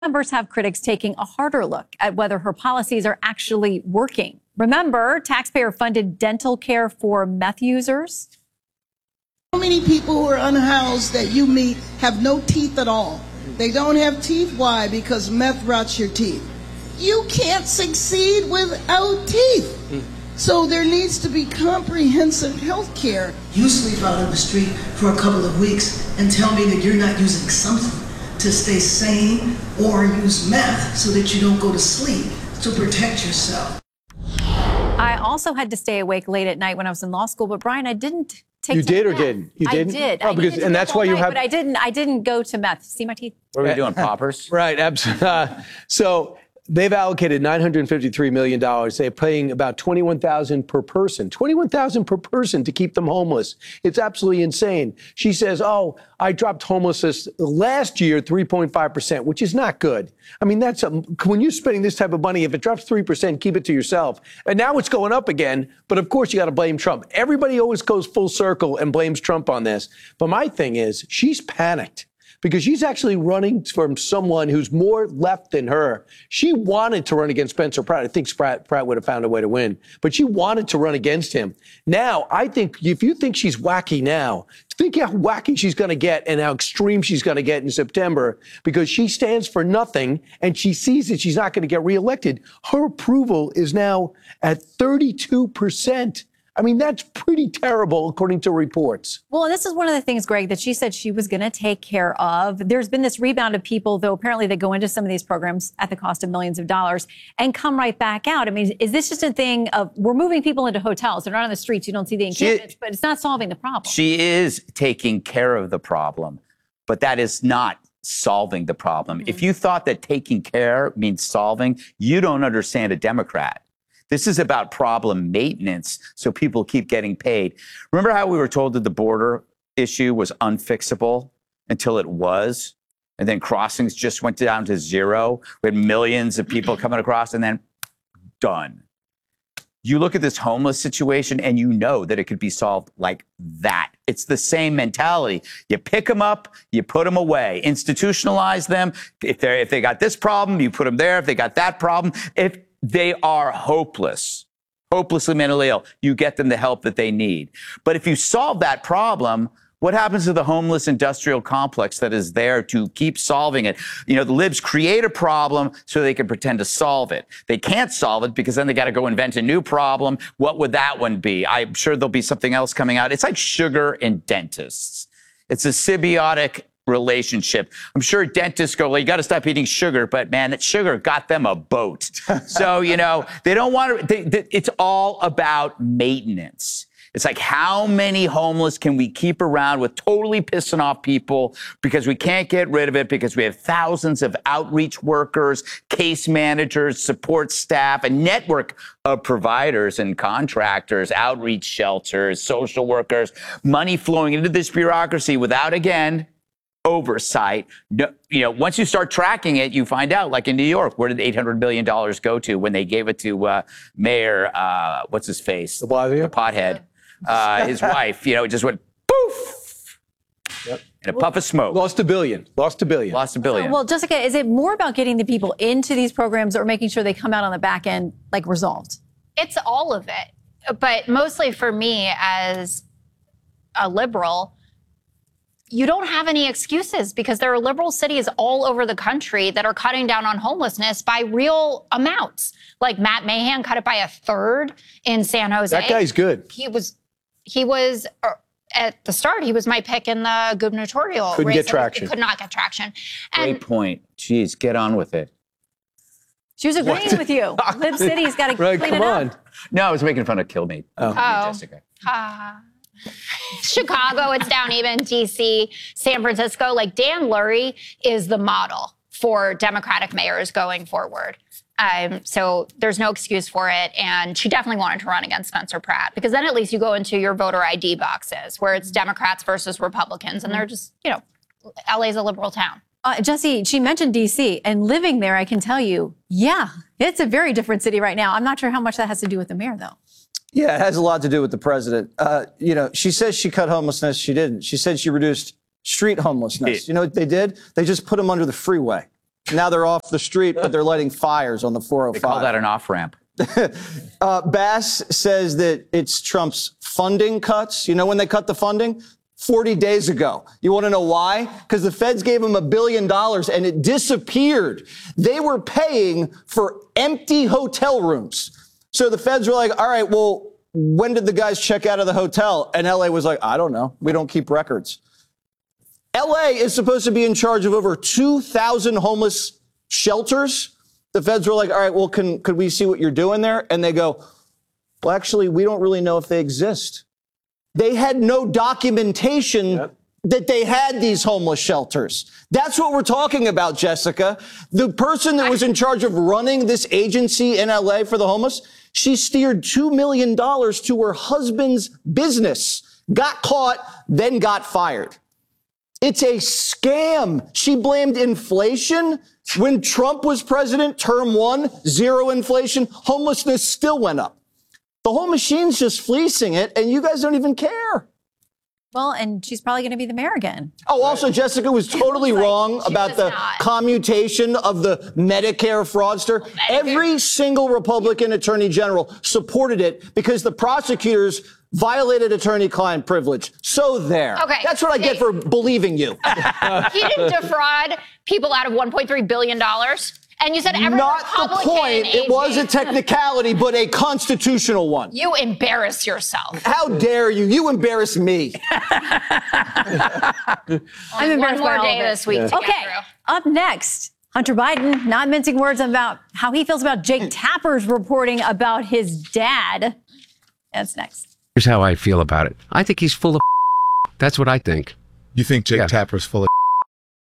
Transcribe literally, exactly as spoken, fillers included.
Members have critics taking a harder look at whether her policies are actually working. Remember, taxpayer-funded dental care for meth users? How many people who are unhoused that you meet have no teeth at all? They don't have teeth. Why? Because meth rots your teeth. You can't succeed without teeth. So there needs to be comprehensive health care. You sleep out on the street for a couple of weeks and tell me that you're not using something to stay sane or use meth so that you don't go to sleep to protect yourself. I also had to stay awake late at night when I was in law school, but Brian, I didn't take You did or meth. didn't? You didn't? I did. Oh, I because, needed and to that's all why you night, have. But I didn't. I didn't go to meth. See my teeth? What are we doing, poppers? Right, absolutely. Uh, so they've allocated nine hundred fifty-three million dollars. They're paying about twenty-one thousand dollars per person. twenty-one thousand dollars per person to keep them homeless. It's absolutely insane. She says, oh, I dropped homelessness last year three point five percent, which is not good. I mean, that's a, when you're spending this type of money, if it drops three percent, keep it to yourself. And now it's going up again. But of course, you got to blame Trump. Everybody always goes full circle and blames Trump on this. But my thing is, she's panicked, because she's actually running from someone who's more left than her. She wanted to run against Spencer Pratt. I think Pratt, Pratt would have found a way to win, but she wanted to run against him. Now, I think if you think she's wacky now, think how wacky she's going to get and how extreme she's going to get in September, because she stands for nothing and she sees that she's not going to get reelected. Her approval is now at thirty-two percent. I mean, that's pretty terrible, according to reports. Well, this is one of the things, Greg, that she said she was going to take care of. There's been this rebound of people, though, apparently that go into some of these programs at the cost of millions of dollars and come right back out. I mean, is this just a thing of we're moving people into hotels? They're not on the streets. You don't see the encampments, but it's not solving the problem. She is taking care of the problem, but that is not solving the problem. Mm-hmm. If you thought that taking care means solving, you don't understand a Democrat. This is about problem maintenance, so people keep getting paid. Remember how we were told that the border issue was unfixable until it was? And then crossings just went down to zero. We had millions of people coming across, and then done. You look at this homeless situation, and you know that it could be solved like that. It's the same mentality. You pick them up, you put them away, institutionalize them. If they if they got this problem, you put them there. If they got that problem, if they are hopeless, hopelessly mentally ill, you get them the help that they need. But if you solve that problem, what happens to the homeless industrial complex that is there to keep solving it? You know, the libs create a problem so they can pretend to solve it. They can't solve it because then they got to go invent a new problem. What would that one be? I'm sure there'll be something else coming out. It's like sugar and dentists. It's a symbiotic relationship. I'm sure dentists go, well, you got to stop eating sugar, but man, that sugar got them a boat. So, you know, they don't want to, they, they, it's all about maintenance. It's like, how many homeless can we keep around with totally pissing off people because we can't get rid of it because we have thousands of outreach workers, case managers, support staff, a network of providers and contractors, outreach shelters, social workers, money flowing into this bureaucracy without, again, oversight. No, you know, once you start tracking it, you find out, like in New York, where did eight hundred million dollars go to when they gave it to uh, Mayor, uh, what's his face? De Blasio? The pothead. Uh, his wife, you know, it just went poof. Yep. In a puff of smoke. Lost a billion. Lost a billion. Lost a billion. Well, Jessica, is it more about getting the people into these programs or making sure they come out on the back end, like, resolved? It's all of it. But mostly for me as a liberal, you don't have any excuses because there are liberal cities all over the country that are cutting down on homelessness by real amounts. Like Matt Mahan cut it by a third in San Jose. That guy's good. He was, he was uh, at the start, he was my pick in the gubernatorial Couldn't race. get traction. It could not get traction. And great point. Jeez, get on with it. She was agreeing What? with you. Lib City's got to Right, clean come it on. up. No, I was making fun of Killmeat. Oh. Oh. Jessica. Uh, Chicago, it's down even, D C, San Francisco. Like, Dan Lurie is the model for Democratic mayors going forward. Um, so there's no excuse for it. And she definitely wanted to run against Spencer Pratt, because then at least you go into your voter I D boxes where it's Democrats versus Republicans. And they're just, you know, L A's a liberal town. Uh, Jesse, she mentioned D C, and living there, I can tell you, yeah, it's a very different city right now. I'm not sure how much that has to do with the mayor, though. Yeah, it has a lot to do with the president. Uh, you know, she says she cut homelessness. She didn't. She said she reduced street homelessness. You know what they did? They just put them under the freeway. Now they're off the street, but they're lighting fires on the four oh five. They call that an off-ramp. uh, Bass says that it's Trump's funding cuts. You know when they cut the funding? forty days ago. You want to know why? Because the feds gave them a billion dollars and it disappeared. They were paying for empty hotel rooms. So the feds were like, all right, well, when did the guys check out of the hotel? And L A was like, I don't know. We don't keep records. L A is supposed to be in charge of over two thousand homeless shelters. The feds were like, all right, well, can, could we see what you're doing there? And they go, well, actually, we don't really know if they exist. They had no documentation yep. that they had these homeless shelters. That's what we're talking about, Jessica. The person that was in charge of running this agency in L A for the homeless, she steered two million dollars to her husband's business, got caught, then got fired. It's a scam. She blamed inflation. When Trump was president, term one, zero inflation, homelessness still went up. The whole machine's just fleecing it, and you guys don't even care. Well, and she's probably going to be the mayor again. Oh, also, Jessica was totally like wrong about the not. commutation of the Medicare fraudster. Medicare. Every single Republican attorney general supported it because the prosecutors violated attorney-client privilege. So there. Okay. That's what I get for believing you. He didn't defraud people out of one point three billion dollars. And you said every Not Republican the point. agent. It was a technicality, but a constitutional one. You embarrass yourself. How dare you? You embarrass me. I'm embarrassed one by more all day of it. this week. Yeah. To Okay. get through. Up next, Hunter Biden not mincing words about how he feels about Jake Tapper's reporting about his dad. That's next. Here's how I feel about it. I think he's full of. That's what I think. You think Jake Yeah. Tapper's full of?